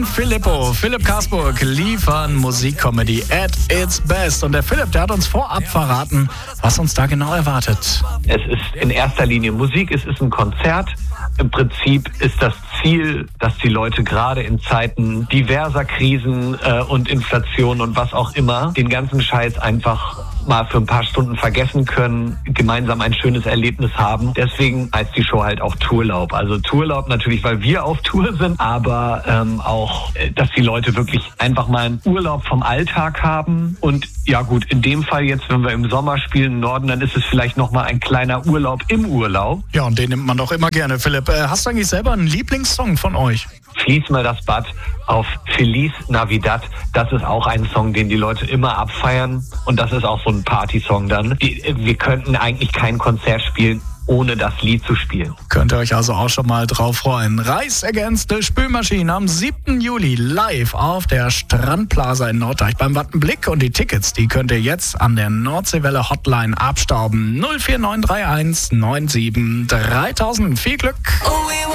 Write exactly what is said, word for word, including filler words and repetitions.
Filippo, Philipp Karsburg liefern Musikcomedy at its best. Und der Philipp, der hat uns vorab verraten, was uns da genau erwartet. Es ist in erster Linie Musik, es ist ein Konzert. Im Prinzip ist das Ziel, dass die Leute gerade in Zeiten diverser Krisen äh, und Inflation und was auch immer den ganzen Scheiß einfach mal für ein paar Stunden vergessen können, gemeinsam ein schönes Erlebnis haben. Deswegen heißt die Show halt auch Tourlaub. Also Tourlaub natürlich, weil wir auf Tour sind, aber ähm, auch, dass die Leute wirklich einfach mal einen Urlaub vom Alltag haben. Und ja gut, in dem Fall jetzt, wenn wir im Sommer spielen im Norden, dann ist es vielleicht nochmal ein kleiner Urlaub im Urlaub. Ja, und den nimmt man doch immer gerne, Philipp. Äh, hast du eigentlich selber einen Lieblingssong von euch? Fließ mal das Bad auf Feliz Navidad. Das ist auch ein Song, den die Leute immer abfeiern. Und das ist auch so ein Partysong dann. Wir könnten eigentlich kein Konzert spielen, ohne das Lied zu spielen. Könnt ihr euch also auch schon mal drauf freuen. Rise Against the Spülmaschine am siebten Juli live auf der Strandplaza in Norddeich beim Wattenblick. Und die Tickets, die könnt ihr jetzt an der Nordseewelle Hotline abstauben. null vier neun drei eins neun sieben dreitausend. Viel Glück!